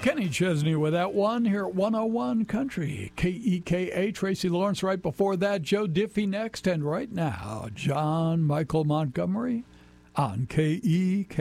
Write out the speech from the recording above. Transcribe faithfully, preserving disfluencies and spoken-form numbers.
Kenny Chesney with that one here at one oh one Country. K E K A, Tracy Lawrence right before that, Joe Diffie next, and right now, John Michael Montgomery on K E K A.